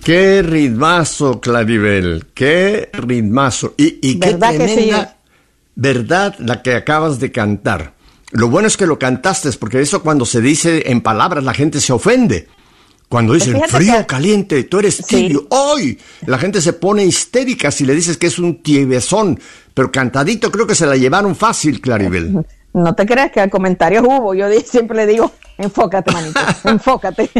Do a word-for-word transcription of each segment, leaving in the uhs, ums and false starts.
Qué ritmazo, Claribel, qué ritmazo. Y, y qué tremenda sí? verdad la que acabas de cantar. Lo bueno es que lo cantaste, porque eso cuando se dice en palabras la gente se ofende. Cuando dicen pues frío, que... caliente, tú eres tibio. Sí. ¡Ay! La gente se pone histérica si le dices que es un tibiezón. Pero cantadito creo que se la llevaron fácil, Claribel. No te creas que comentarios hubo. Yo siempre le digo, enfócate, manito, enfócate.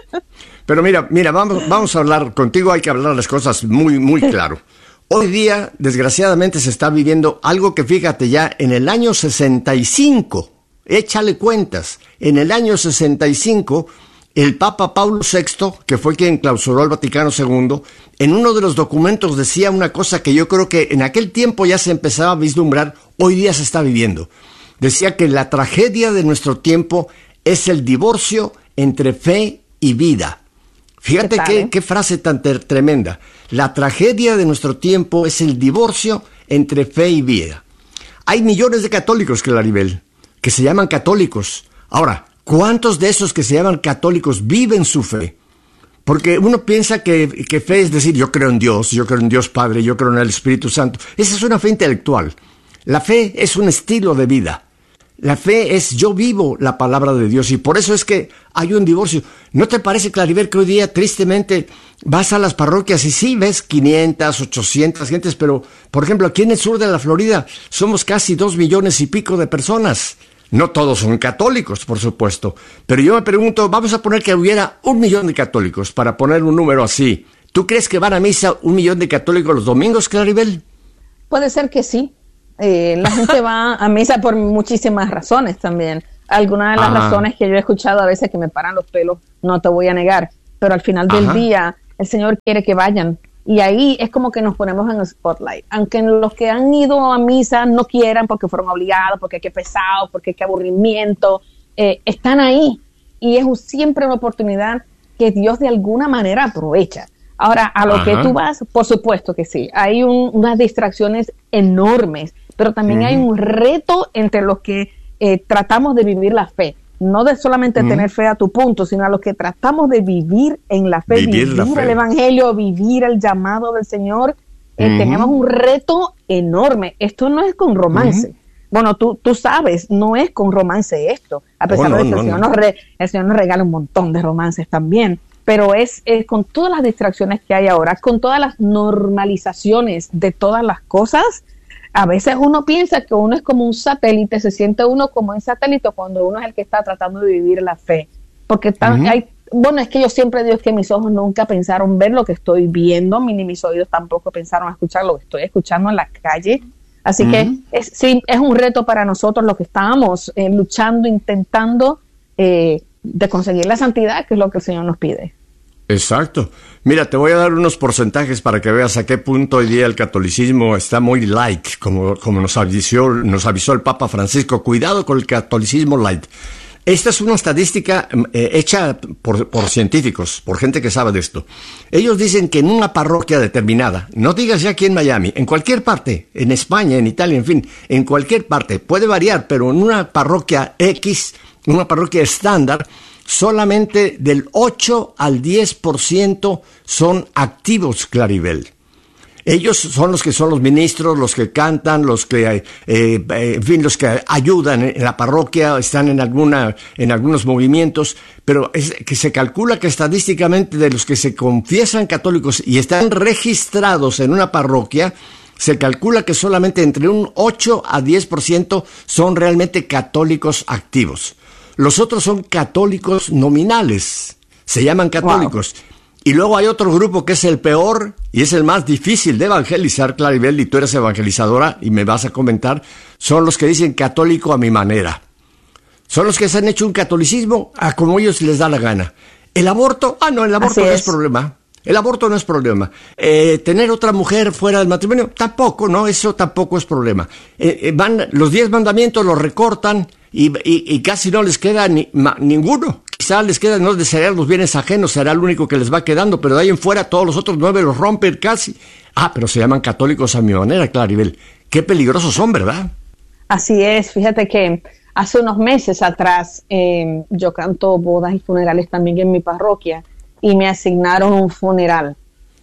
Pero mira, mira, vamos, vamos a hablar, contigo hay que hablar las cosas muy, muy claro. Hoy día, desgraciadamente, se está viviendo algo que, fíjate, ya en el año sesenta y cinco, échale cuentas, en el año sesenta y cinco, el Papa Pablo sexto, que fue quien clausuró el Vaticano segundo, en uno de los documentos decía una cosa que yo creo que en aquel tiempo ya se empezaba a vislumbrar, hoy día se está viviendo. Decía que la tragedia de nuestro tiempo es el divorcio entre fe y vida. Fíjate qué, qué, qué frase tan ter- tremenda. La tragedia de nuestro tiempo es el divorcio entre fe y vida. Hay millones de católicos, Claribel, que se llaman católicos. Ahora, ¿cuántos de esos que se llaman católicos viven su fe? Porque uno piensa que, que fe es decir, yo creo en Dios, yo creo en Dios Padre, yo creo en el Espíritu Santo. Esa es una fe intelectual. La fe es un estilo de vida. La fe es yo vivo la palabra de Dios y por eso es que hay un divorcio. ¿No te parece, Claribel, que hoy día tristemente vas a las parroquias y sí ves quinientas, ochocientas gentes, pero por ejemplo aquí en el sur de la Florida somos casi dos millones y pico de personas? No todos son católicos, por supuesto, pero yo me pregunto, vamos a poner que hubiera un millón de católicos, para poner un número así. ¿Tú crees que van a misa un millón de católicos los domingos, Claribel? Puede ser que sí. Eh, la gente va a misa por muchísimas razones también. Algunas de las Ajá. razones que yo he escuchado a veces que me paran los pelos, no te voy a negar, pero al final del Ajá. día el Señor quiere que vayan y ahí es como que nos ponemos en el spotlight. Aunque los que han ido a misa no quieran porque fueron obligados, porque qué pesado, porque qué aburrimiento, eh, están ahí y es siempre una oportunidad que Dios de alguna manera aprovecha. Ahora, a lo Ajá. que tú vas, por supuesto que sí, hay un, unas distracciones enormes, pero también uh-huh. hay un reto entre los que eh, tratamos de vivir la fe, no de solamente uh-huh. tener fe a tu punto, sino a los que tratamos de vivir en la fe, vivir, vivir la fe. El evangelio, vivir el llamado del Señor. Eh, uh-huh. Tenemos un reto enorme. Esto no es con romance. Uh-huh. Bueno, tú, tú sabes, no es con romance esto, a pesar oh, no, de que no, el, Señor no. Nos re, el Señor nos regala un montón de romances también. Pero es, es con todas las distracciones que hay ahora, con todas las normalizaciones de todas las cosas, a veces uno piensa que uno es como un satélite, se siente uno como un satélite cuando uno es el que está tratando de vivir la fe. Porque tan, uh-huh. hay, bueno, es que yo siempre digo que mis ojos nunca pensaron ver lo que estoy viendo, ni mis oídos tampoco pensaron escuchar lo que estoy escuchando en la calle. Así uh-huh. que es, sí, es un reto para nosotros los que estamos eh, luchando, intentando eh, de conseguir la santidad, que es lo que el Señor nos pide. Exacto. Mira, te voy a dar unos porcentajes para que veas a qué punto hoy día el catolicismo está muy light, como, como nos avisó, nos avisó el Papa Francisco. Cuidado con el catolicismo light. Esta es una estadística eh, hecha por, por científicos, por gente que sabe de esto. Ellos dicen que en una parroquia determinada, no digas ya aquí en Miami, en cualquier parte, en España, en Italia, en fin, en cualquier parte, puede variar, pero en una parroquia X, una parroquia estándar, solamente del ocho al diez por ciento son activos, Claribel. Ellos son los que son los ministros, los que cantan, los que, eh, eh, en fin, los que ayudan en la parroquia, están en alguna, en algunos movimientos, pero es que se calcula que estadísticamente de los que se confiesan católicos y están registrados en una parroquia, se calcula que solamente entre un ocho a diez por ciento son realmente católicos activos. Los otros son católicos nominales, se llaman católicos. Wow. Y luego hay otro grupo que es el peor y es el más difícil de evangelizar, Claribel, y tú eres evangelizadora y me vas a comentar, son los que dicen católico a mi manera. Son los que se han hecho un catolicismo a como ellos les da la gana. El aborto, ah no, el aborto Así no es. es problema. El aborto no es problema. Eh, tener otra mujer fuera del matrimonio, tampoco, no, eso tampoco es problema. Eh, eh, van, los diez mandamientos los recortan y, y, y casi no les queda ni, ma, ninguno. Quizá les quedan, no desear los bienes ajenos, será el único que les va quedando, pero de ahí en fuera todos los otros nueve los rompen casi. Ah, pero se llaman católicos a mi manera, Claribel. Qué peligrosos son, ¿verdad? Así es, fíjate que hace unos meses atrás eh, yo canto bodas y funerales también en mi parroquia y me asignaron un funeral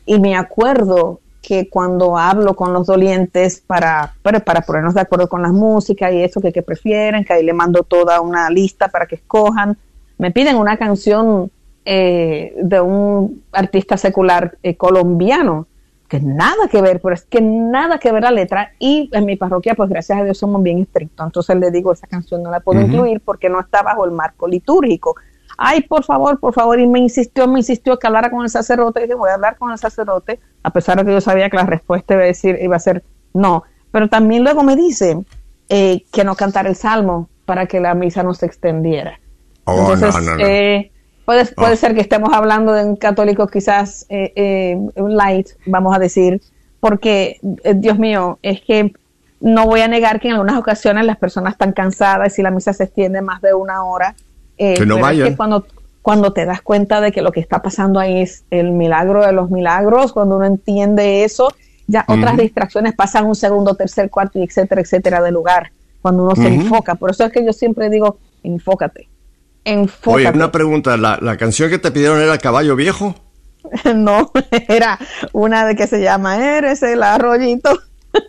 y me acuerdo que cuando hablo con los dolientes para, para, para ponernos de acuerdo con las músicas y eso que, que prefieren, que ahí le mando toda una lista para que escojan, me piden una canción eh, de un artista secular eh, colombiano, que nada que ver, pero es que nada que ver la letra, y en mi parroquia, pues gracias a Dios somos bien estrictos, entonces le digo, esa canción no la puedo uh-huh. incluir porque no está bajo el marco litúrgico. Ay, por favor, por favor, y me insistió, me insistió que hablara con el sacerdote, y dije, voy a hablar con el sacerdote, a pesar de que yo sabía que la respuesta iba a decir, iba a ser no, pero también luego me dice eh, que no cantara el salmo para que la misa no se extendiera. Oh, entonces, no, no, no. Eh, Puede, puede oh. ser que estemos hablando de un católico quizás eh, eh, light, vamos a decir, porque, eh, Dios mío, es que no voy a negar que en algunas ocasiones las personas están cansadas y si la misa se extiende más de una hora, eh, que no pero vayan. Es que cuando, cuando te das cuenta de que lo que está pasando ahí es el milagro de los milagros, cuando uno entiende eso, ya uh-huh. otras distracciones pasan un segundo, tercer, cuarto, y etcétera, etcétera, de lugar, cuando uno uh-huh. se enfoca. Por eso es que yo siempre digo, enfócate. Enfócate. Oye, una pregunta, ¿la, la canción que te pidieron era Caballo Viejo? No, era una de que se llama Eres el arroyito.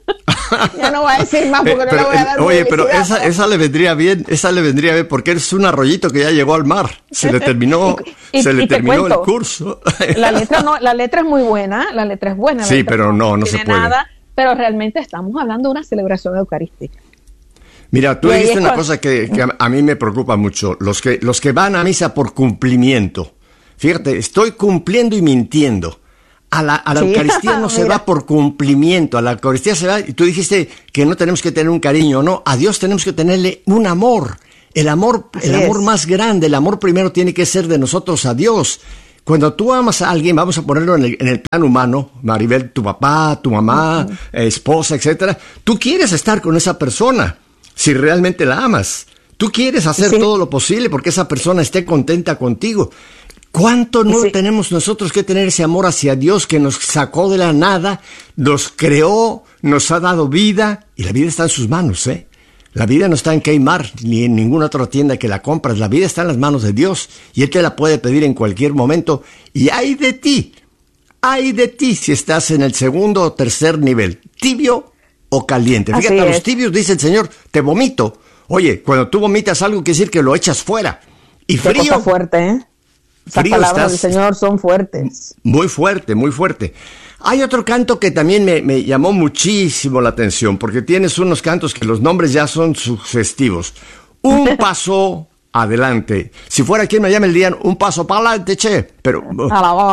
Ya no voy a decir más porque eh, pero, no le voy a dar Oye, pero esa, esa le vendría bien, esa le vendría bien porque es un arroyito que ya llegó al mar. Se le terminó, y, y, se le terminó el curso. La letra no, la letra es muy buena, la letra es buena. Sí, pero no, no, no se puede. Nada, pero realmente estamos hablando de una celebración eucarística. Mira, tú dijiste una cosa que, que a, a mí me preocupa mucho. Los que, los que van a misa por cumplimiento. Fíjate, estoy cumpliendo y mintiendo. A la, a la sí. Eucaristía no se va por cumplimiento. A la Eucaristía se va, y tú dijiste que no tenemos que tener un cariño, no. A Dios tenemos que tenerle un amor. El amor, Así el amor es. más grande, el amor primero tiene que ser de nosotros a Dios. Cuando tú amas a alguien, vamos a ponerlo en el, en el plano humano, Maribel, tu papá, tu mamá, uh-huh. eh, esposa, etcétera. Tú quieres estar con esa persona. Si realmente la amas, tú quieres hacer sí. todo lo posible porque esa persona esté contenta contigo. ¿Cuánto no sí. tenemos nosotros que tener ese amor hacia Dios que nos sacó de la nada, nos creó, nos ha dado vida y la vida está en sus manos, ¿eh? La vida no está en Kmart ni en ninguna otra tienda que la compras. La vida está en las manos de Dios y Él te la puede pedir en cualquier momento. Y hay de ti, hay de ti si estás en el segundo o tercer nivel, tibio o caliente. Fíjate, Así a los es. tibios dice el Señor, te vomito. Oye, cuando tú vomitas algo quiere decir que lo echas fuera. Y Qué frío. Cosa fuerte, ¿eh? Esas frío palabras estás, del Señor son fuertes. Muy fuerte, muy fuerte. Hay otro canto que también me, me llamó muchísimo la atención, porque tienes unos cantos que los nombres ya son sugestivos. Un paso adelante. Si fuera quien me llame el día, un paso para adelante, che. Pero un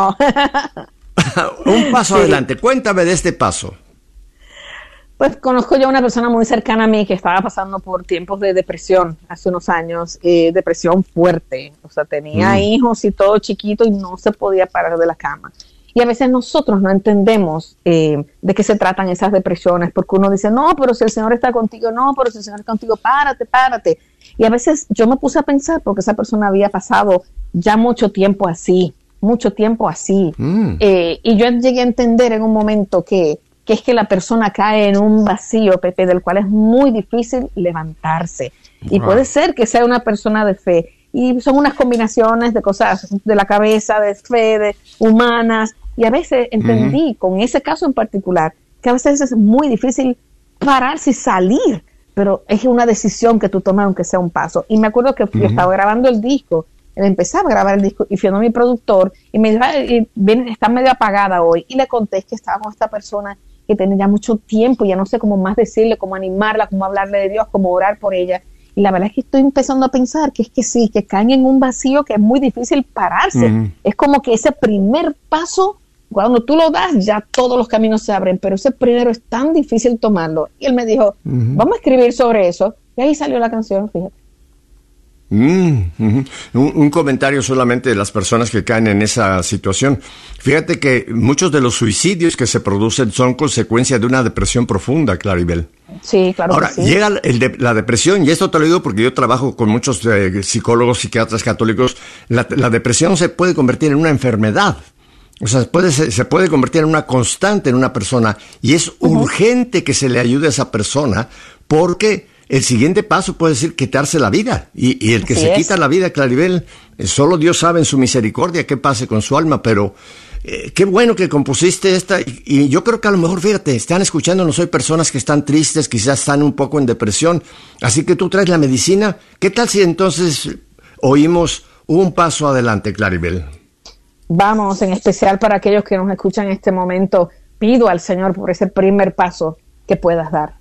paso sí. adelante. Cuéntame de este paso. Pues conozco yo a una persona muy cercana a mí que estaba pasando por tiempos de depresión hace unos años, eh, depresión fuerte, o sea, tenía mm. hijos y todo chiquito y no se podía parar de la cama. Y a veces nosotros no entendemos eh, de qué se tratan esas depresiones, porque uno dice, no, pero si el Señor está contigo, no, pero si el Señor está contigo, párate, párate. Y a veces yo me puse a pensar, porque esa persona había pasado ya mucho tiempo así, mucho tiempo así. Mm. Eh, y yo llegué a entender en un momento que que es que la persona cae en un vacío, Pepe, del cual es muy difícil levantarse. Wow. Y puede ser que sea una persona de fe. Y son unas combinaciones de cosas de la cabeza, de fe, de humanas. Y a veces entendí, uh-huh. con ese caso en particular, que a veces es muy difícil pararse y salir. Pero es una decisión que tú tomas, aunque sea un paso. Y me acuerdo que uh-huh. yo estaba grabando el disco, empezaba a grabar el disco, y fui a mi productor, y me dijo, y viene, está medio apagada hoy. Y le conté que estaba con esta persona que tiene ya mucho tiempo, ya no sé cómo más decirle, cómo animarla, cómo hablarle de Dios, cómo orar por ella. Y la verdad es que estoy empezando a pensar que es que sí, que caen en un vacío que es muy difícil pararse. Uh-huh. Es como que ese primer paso, cuando tú lo das, ya todos los caminos se abren, pero ese primero es tan difícil tomarlo. Y él me dijo, uh-huh. vamos a escribir sobre eso. Y ahí salió la canción, fíjate. Mm, uh-huh. un, un comentario solamente de las personas que caen en esa situación. Fíjate que muchos de los suicidios que se producen son consecuencia de una depresión profunda, Claribel. Sí, claro. Ahora, que sí. llega el de, la depresión, y esto te lo digo porque yo trabajo con muchos eh, psicólogos, psiquiatras católicos. La, la depresión se puede convertir en una enfermedad. O sea, puede, se, se puede convertir en una constante en una persona, y es uh-huh. urgente que se le ayude a esa persona, porque el siguiente paso puede ser quitarse la vida. Y, y el que Así se es. quita la vida, Claribel, solo Dios sabe en su misericordia qué pase con su alma, pero eh, qué bueno que compusiste esta, y, y yo creo que a lo mejor, fíjate, están escuchándonos hoy personas que están tristes, quizás están un poco en depresión, así que tú traes la medicina. ¿Qué tal si entonces oímos un paso adelante, Claribel? Vamos, en especial para aquellos que nos escuchan en este momento, pido al Señor por ese primer paso que puedas dar.